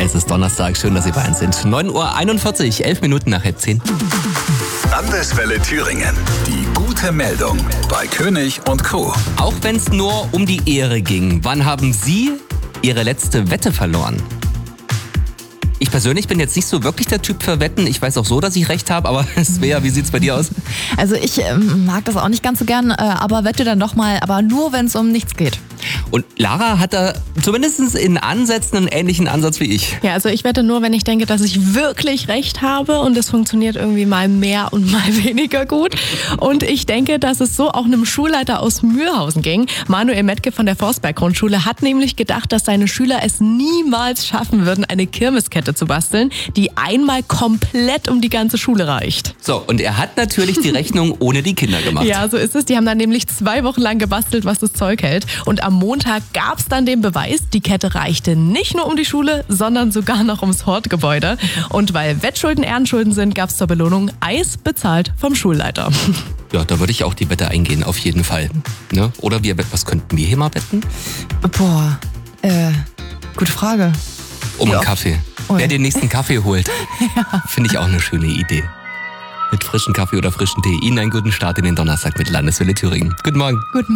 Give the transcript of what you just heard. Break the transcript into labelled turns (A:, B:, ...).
A: Es ist Donnerstag, schön, dass Sie bei uns sind. 9:41 Uhr, 11 Minuten nach 10:30.
B: Landeswelle Thüringen. Die gute Meldung bei König und Co.
A: Auch wenn es nur um die Ehre ging, wann haben Sie Ihre letzte Wette verloren? Ich persönlich bin jetzt nicht so wirklich der Typ für Wetten. Ich weiß auch so, dass ich recht habe, aber Svea, wie sieht's bei dir aus?
C: Also ich mag das auch nicht ganz so gern, aber wette dann doch mal, aber nur, wenn es um nichts geht.
A: Und Lara hat da zumindest in Ansätzen einen ähnlichen Ansatz wie ich.
D: Ja, also ich wette nur, wenn ich denke, dass ich wirklich recht habe und es funktioniert irgendwie mal mehr und mal weniger gut. Und ich denke, dass es so auch einem Schulleiter aus Mürhausen ging. Manuel Metke von der Forstberg-Grundschule hat nämlich gedacht, dass seine Schüler es niemals schaffen würden, eine Kirmeskette zu basteln, die einmal komplett um die ganze Schule reicht.
A: So, und er hat natürlich die Rechnung ohne die Kinder gemacht.
D: Ja, so ist es. Die haben dann nämlich 2 Wochen lang gebastelt, was das Zeug hält. Und am Montag gab es dann den Beweis, die Kette reichte nicht nur um die Schule, sondern sogar noch ums Hortgebäude. Und weil Wettschulden Ehrenschulden sind, gab es zur Belohnung Eis bezahlt vom Schulleiter.
A: Ja, da würde ich auch die Wette eingehen, auf jeden Fall. Ne? Oder was könnten wir hier mal wetten?
C: Boah, gute Frage.
A: Um
C: Ja.
A: einen Kaffee.
C: Ui.
A: Wer den nächsten Kaffee holt, finde ich auch eine schöne Idee. Mit frischen Kaffee oder frischen Tee. Ihnen einen guten Start in den Donnerstag mit Landeswelle Thüringen. Guten Morgen.
C: Guten